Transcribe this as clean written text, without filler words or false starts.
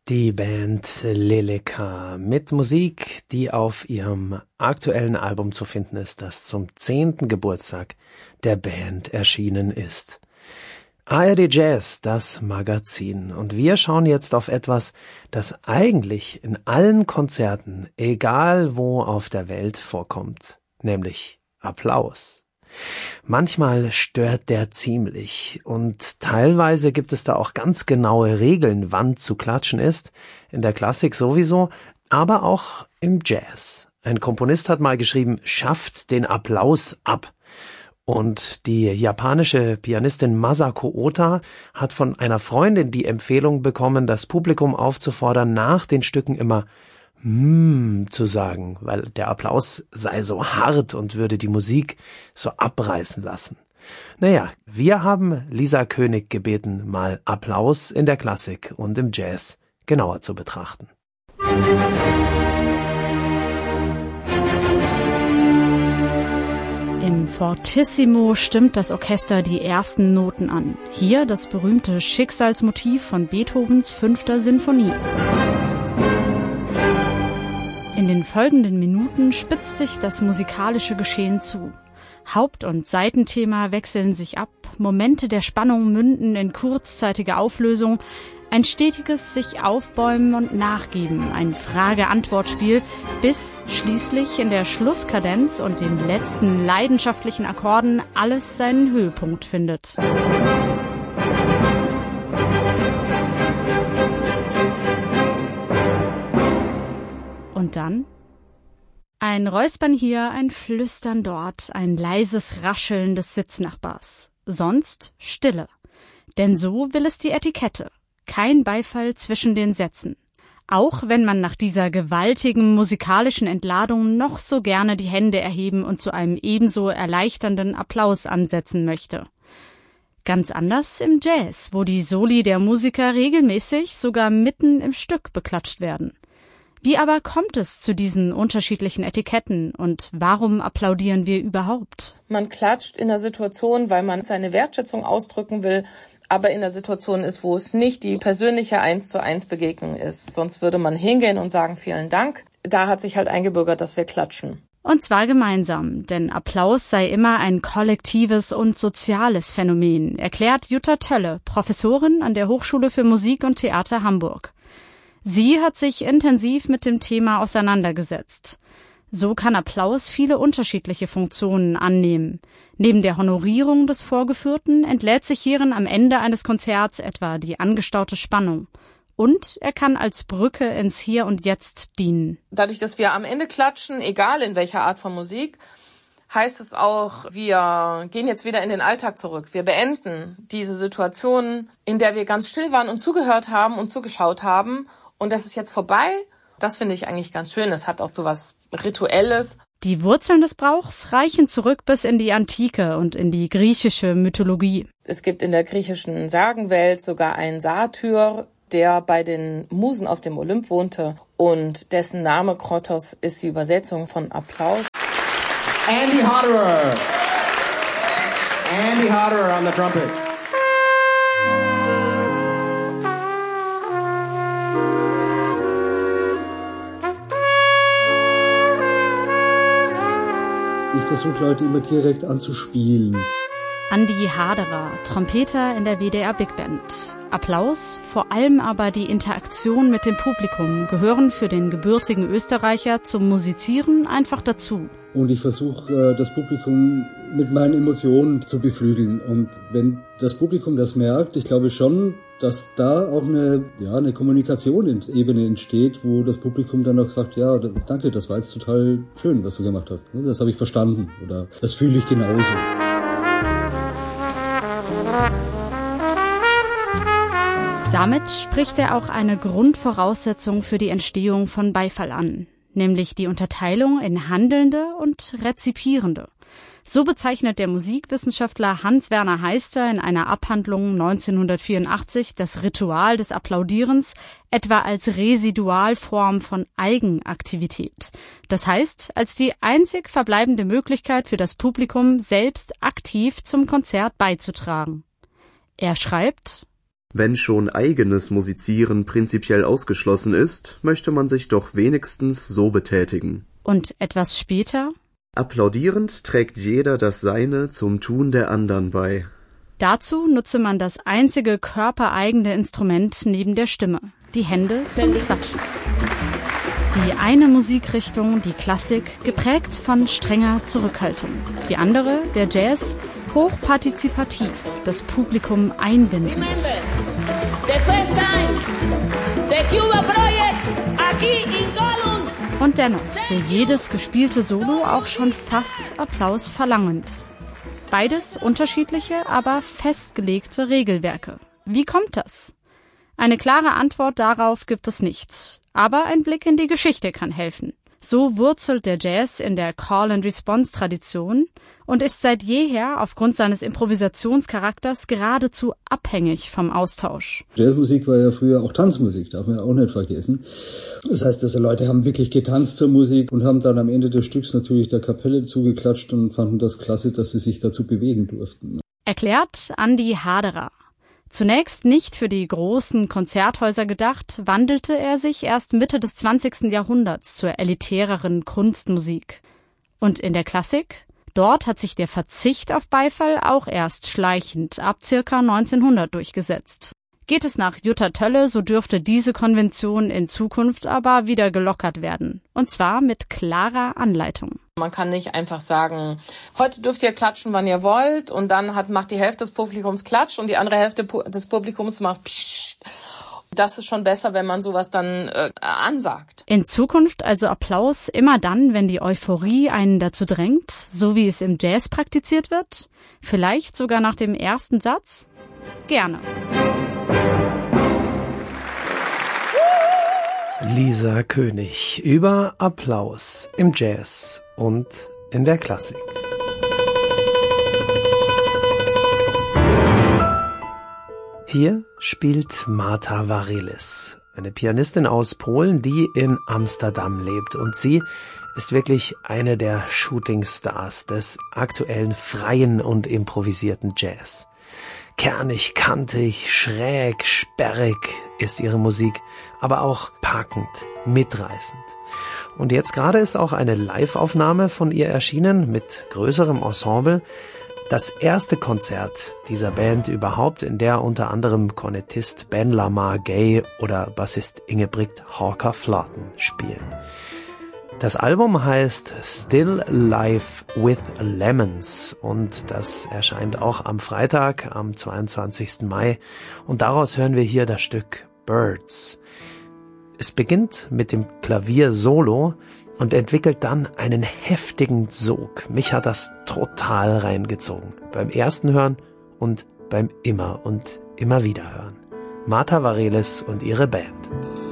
Die Band Leleka mit Musik, die auf ihrem aktuellen Album zu finden ist, das zum 10. Geburtstag der Band erschienen ist. ARD Jazz, das Magazin. Und wir schauen jetzt auf etwas, das eigentlich in allen Konzerten, egal wo auf der Welt, vorkommt, nämlich Applaus. Manchmal stört der ziemlich und teilweise gibt es da auch ganz genaue Regeln, wann zu klatschen ist, in der Klassik sowieso, aber auch im Jazz. Ein Komponist hat mal geschrieben, schafft den Applaus ab. Und die japanische Pianistin Masako Ota hat von einer Freundin die Empfehlung bekommen, das Publikum aufzufordern, nach den Stücken immer zu sagen, weil der Applaus sei so hart und würde die Musik so abreißen lassen. Naja, wir haben Lisa König gebeten, mal Applaus in der Klassik und im Jazz genauer zu betrachten. Im Fortissimo stimmt das Orchester die ersten Noten an. Hier das berühmte Schicksalsmotiv von Beethovens 5. Sinfonie. In den folgenden Minuten spitzt sich das musikalische Geschehen zu. Haupt- und Seitenthema wechseln sich ab, Momente der Spannung münden in kurzzeitige Auflösung, ein stetiges sich aufbäumen und nachgeben, ein Frage-Antwort-Spiel, bis schließlich in der Schlusskadenz und den letzten leidenschaftlichen Akkorden alles seinen Höhepunkt findet. Und dann? Ein Räuspern hier, ein Flüstern dort, ein leises Rascheln des Sitznachbars. Sonst Stille. Denn so will es die Etikette. Kein Beifall zwischen den Sätzen. Auch wenn man nach dieser gewaltigen musikalischen Entladung noch so gerne die Hände erheben und zu einem ebenso erleichternden Applaus ansetzen möchte. Ganz anders im Jazz, wo die Soli der Musiker regelmäßig sogar mitten im Stück beklatscht werden. Wie aber kommt es zu diesen unterschiedlichen Etiketten und warum applaudieren wir überhaupt? Man klatscht in der Situation, weil man seine Wertschätzung ausdrücken will, aber in der Situation ist, wo es nicht die persönliche 1:1 Begegnung ist. Sonst würde man hingehen und sagen, vielen Dank. Da hat sich halt eingebürgert, dass wir klatschen. Und zwar gemeinsam, denn Applaus sei immer ein kollektives und soziales Phänomen, erklärt Jutta Tölle, Professorin an der Hochschule für Musik und Theater Hamburg. Sie hat sich intensiv mit dem Thema auseinandergesetzt. So kann Applaus viele unterschiedliche Funktionen annehmen. Neben der Honorierung des Vorgeführten entlädt sich hierin am Ende eines Konzerts etwa die angestaute Spannung. Und er kann als Brücke ins Hier und Jetzt dienen. Dadurch, dass wir am Ende klatschen, egal in welcher Art von Musik, heißt es auch, wir gehen jetzt wieder in den Alltag zurück. Wir beenden diese Situation, in der wir ganz still waren und zugehört haben und zugeschaut haben. Und das ist jetzt vorbei. Das finde ich eigentlich ganz schön. Es hat auch so was Rituelles. Die Wurzeln des Brauchs reichen zurück bis in die Antike und in die griechische Mythologie. Es gibt in der griechischen Sagenwelt sogar einen Satyr, der bei den Musen auf dem Olymp wohnte. Und dessen Name Krotos ist die Übersetzung von Applaus. Andy Hodderer. Andy Hodderer on the trumpet. Ich versuche Leute immer direkt anzuspielen. Andy Haderer, Trompeter in der WDR Big Band. Applaus, vor allem aber die Interaktion mit dem Publikum gehören für den gebürtigen Österreicher zum Musizieren einfach dazu. Und ich versuche das Publikum mit meinen Emotionen zu beflügeln. Und wenn das Publikum das merkt, ich glaube schon, dass da auch eine Kommunikationsebene entsteht, wo das Publikum dann auch sagt, ja, danke, das war jetzt total schön, was du gemacht hast. Das habe ich verstanden oder das fühle ich genauso. Damit spricht er auch eine Grundvoraussetzung für die Entstehung von Beifall an, nämlich die Unterteilung in Handelnde und Rezipierende. So bezeichnet der Musikwissenschaftler Hans-Werner Heister in einer Abhandlung 1984 das Ritual des Applaudierens etwa als Residualform von Eigenaktivität. Das heißt, als die einzig verbleibende Möglichkeit für das Publikum, selbst aktiv zum Konzert beizutragen. Er schreibt: Wenn schon eigenes Musizieren prinzipiell ausgeschlossen ist, möchte man sich doch wenigstens so betätigen. Und etwas später? Applaudierend trägt jeder das Seine zum Tun der anderen bei. Dazu nutze man das einzige körpereigene Instrument neben der Stimme, die Hände zum Klatschen. Die eine Musikrichtung, die Klassik, geprägt von strenger Zurückhaltung. Die andere, der Jazz, hochpartizipativ, das Publikum einbindend. Und dennoch für jedes gespielte Solo auch schon fast Applaus verlangend. Beides unterschiedliche, aber festgelegte Regelwerke. Wie kommt das? Eine klare Antwort darauf gibt es nicht. Aber ein Blick in die Geschichte kann helfen. So wurzelt der Jazz in der Call-and-Response-Tradition und ist seit jeher aufgrund seines Improvisationscharakters geradezu abhängig vom Austausch. Jazzmusik war ja früher auch Tanzmusik, darf man auch nicht vergessen. Das heißt, diese Leute haben wirklich getanzt zur Musik und haben dann am Ende des Stücks natürlich der Kapelle zugeklatscht und fanden das klasse, dass sie sich dazu bewegen durften. Erklärt Andi Haderer. Zunächst nicht für die großen Konzerthäuser gedacht, wandelte er sich erst Mitte des 20. Jahrhunderts zur elitäreren Kunstmusik. Und in der Klassik? Dort hat sich der Verzicht auf Beifall auch erst schleichend ab ca. 1900 durchgesetzt. Geht es nach Jutta Tölle, so dürfte diese Konvention in Zukunft aber wieder gelockert werden. Und zwar mit klarer Anleitung. Man kann nicht einfach sagen, heute dürft ihr klatschen, wann ihr wollt, und dann macht die Hälfte des Publikums Klatsch und die andere Hälfte des Publikums macht Psst. Das ist schon besser, wenn man sowas dann ansagt. In Zukunft also Applaus immer dann, wenn die Euphorie einen dazu drängt, so wie es im Jazz praktiziert wird? Vielleicht sogar nach dem ersten Satz? Gerne. Lisa König über Applaus im Jazz und in der Klassik. Hier spielt Marta Varelis, eine Pianistin aus Polen, die in Amsterdam lebt. Und sie ist wirklich eine der Shootingstars des aktuellen freien und improvisierten Jazz. Kernig, kantig, schräg, sperrig ist ihre Musik, aber auch packend, mitreißend. Und jetzt gerade ist auch eine Live-Aufnahme von ihr erschienen mit größerem Ensemble. Das erste Konzert dieser Band überhaupt, in der unter anderem Kornettist Ben Lamar Gay oder Bassist Ingebrigt Hawker-Flauten spielen. Das Album heißt Still Life with Lemons und das erscheint auch am Freitag, am 22. Mai. Und daraus hören wir hier das Stück Birds. Es beginnt mit dem Klavier-Solo und entwickelt dann einen heftigen Sog. Mich hat das total reingezogen. Beim ersten Hören und beim immer und immer wieder Hören. Marta Varelis und ihre Band.